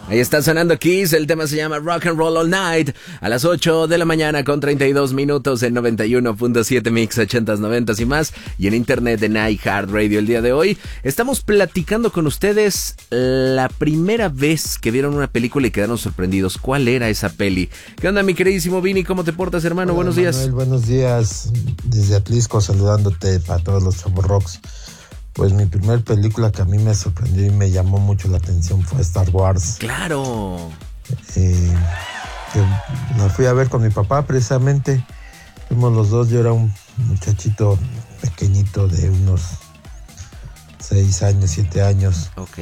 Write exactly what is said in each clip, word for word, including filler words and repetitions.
Ahí está sonando Kiss, el tema se llama Rock and Roll All Night, a las ocho de la mañana con treinta y dos minutos en noventa y uno punto siete Mix, ochentas, noventas y más, y en internet en iHeartRadio. El día de hoy estamos platicando con ustedes la primera vez que vieron una película y quedaron sorprendidos. ¿Cuál era esa peli? ¿Qué onda, mi queridísimo Vini? ¿Cómo te portas, hermano? Hola, buenos Manuel, días. Buenos días, desde Atlisco saludándote para todos los Chavos Rocks. Pues mi primer película que a mí me sorprendió y me llamó mucho la atención fue Star Wars. ¡Claro! Eh, que la fui a ver con mi papá precisamente. Fuimos los dos, yo era un muchachito pequeñito de unos seis años, siete años. Ok.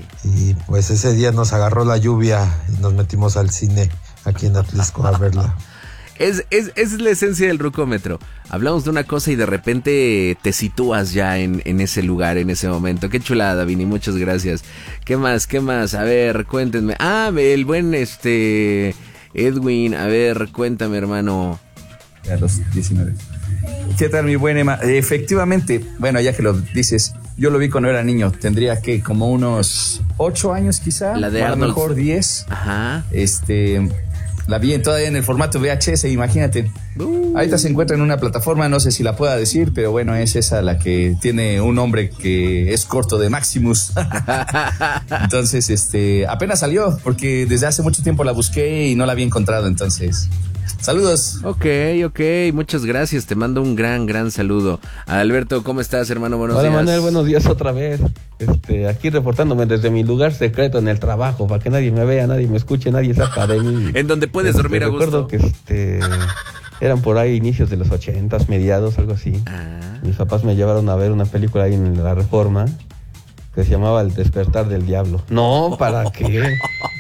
Y pues ese día nos agarró la lluvia y nos metimos al cine aquí en Atlisco a verla. Es, es, es la esencia del rucómetro. Hablamos de una cosa y de repente te sitúas ya en, en ese lugar, en ese momento. Qué chulada, Vini, muchas gracias. ¿Qué más? ¿Qué más? A ver, cuéntenme. Ah, el buen este Edwin. A ver, cuéntame, hermano. A los diecinueve. ¿Qué tal, mi buen Emma? Efectivamente, bueno, ya que lo dices, yo lo vi cuando era niño. Tendría que como unos ocho años quizá. La de o a lo Arnold. mejor diez. Ajá. Este... La vi todavía en el formato V H S, imagínate. Uh. Ahorita se encuentra en una plataforma, no sé si la pueda decir, pero bueno, es esa la que tiene un nombre que es corto de Maximus. Entonces, este, apenas salió, porque desde hace mucho tiempo la busqué y no la había encontrado, entonces... Saludos. Ok, ok, muchas gracias, te mando un gran, gran saludo. Alberto, ¿cómo estás, hermano? Buenos Hola, días. Manuel, buenos días otra vez. Este, aquí reportándome desde mi lugar secreto en el trabajo, para que nadie me vea, nadie me escuche, nadie sepa de mí. En donde puedes este, dormir a gusto. Recuerdo que este, eran por ahí inicios de los ochentas, mediados, algo así. Ah. Mis papás me llevaron a ver una película ahí en la Reforma que se llamaba El Despertar del Diablo. No, ¿para qué?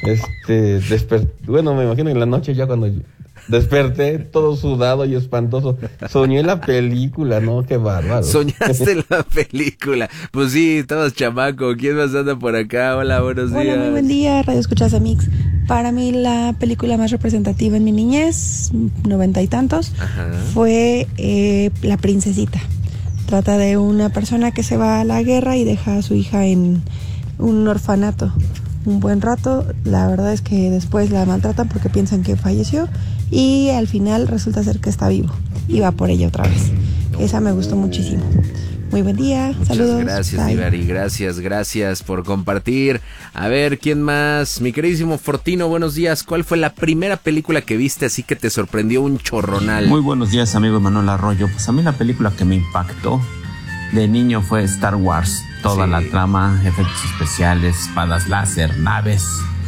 Este, desper... Bueno, me imagino en la noche ya cuando... Desperté todo sudado y espantoso. Soñé la película, ¿no? Qué bárbaro. Soñaste la película. Pues sí, estabas chamaco. ¿Quién más anda por acá? Hola, buenos días. Hola, muy buen día, Radio Escuchas de Mix. Para mí la película más representativa en mi niñez, noventa y tantos, Ajá. fue eh, La Princesita. Trata de una persona que se va a la guerra y deja a su hija en un orfanato un buen rato. La verdad es que después la maltratan porque piensan que falleció y al final resulta ser que está vivo y va por ella otra vez. Esa me gustó muchísimo. Muy buen día, muchas saludos. Gracias, Divari, gracias, gracias por compartir. A ver, ¿quién más? Mi queridísimo Fortino, buenos días. ¿Cuál fue la primera película que viste así que te sorprendió un chorronal? Muy buenos días, amigo Manuel Arroyo. Pues a mí la película que me impactó de niño fue Star Wars. Toda sí. La trama, efectos especiales, espadas láser, naves.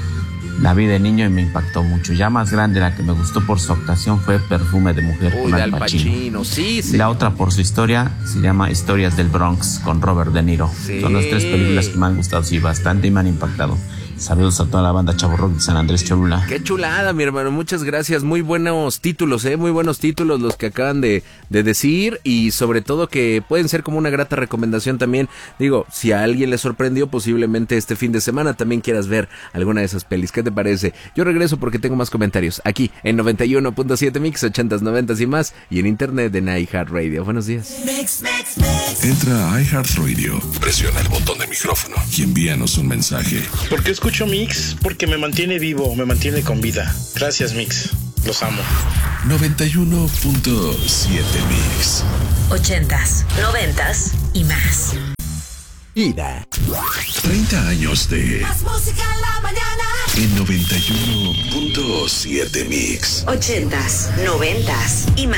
La vi de niño y me impactó mucho. Ya más grande, la que me gustó por su actuación fue Perfume de Mujer. Uy, con Al Pacino. Pacino. Sí, sí. Y la otra por su historia se llama Historias del Bronx con Robert De Niro. Sí. Son las tres películas que me han gustado, sí, bastante y me han impactado. Saludos a toda la banda Chavo Rock de San Andrés Cholula. Qué chulada, mi hermano, muchas gracias. Muy buenos títulos, eh, muy buenos títulos los que acaban de, de decir y sobre todo que pueden ser como una grata recomendación también. Digo, si a alguien le sorprendió, posiblemente este fin de semana también quieras ver alguna de esas pelis. ¿Qué te parece? Yo regreso porque tengo más comentarios aquí en noventa y uno punto siete Mix, ochentas, noventas y más y en internet en iHeartRadio. Buenos días. Mix, mix, mix. Entra a iHeartRadio, presiona el botón de micrófono y envíanos un mensaje. ¿Por qué escucho Mix? Porque me mantiene vivo, me mantiene con vida. Gracias, Mix. Los amo. noventa y uno punto siete Mix. Ochentas, noventas y más. Ida. treinta años de más música en la mañana. En noventa y uno punto siete Mix. Ochentas, noventas y más.